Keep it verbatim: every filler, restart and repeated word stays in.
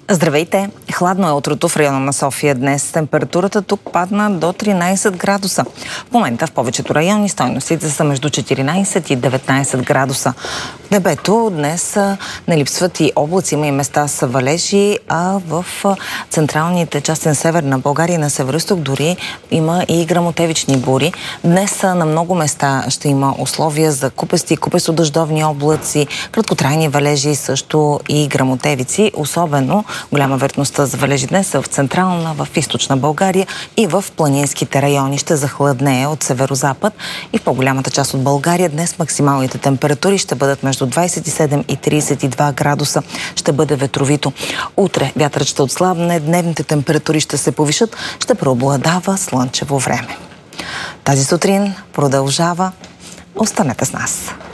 Здравейте! Хладно е утрото в района на София днес. Температурата тук падна до тринайсет градуса. В момента в повечето райони стойностите са между четиринайсет и деветнайсет градуса. В небето днес не липсват и облаци, има и места с валежи, а в централните части на Северна България и на североизток дори има и гръмотевични бури. Днес на много места ще има условия за купести, купесто-дъждовни облаци, краткотрайни валежи, също и гръмотевици, особено голяма вероятността за валежи днес в централна, в източна България и в планинските райони. Ще захладнее от северозапад и в по-голямата част от България. Днес максималните температури ще бъдат между двайсет и седем и трийсет и два градуса. Ще бъде ветровито. Утре вятърът ще отслабне, дневните температури ще се повишат, ще преобладава слънчево време. Тази сутрин продължава. Останете с нас.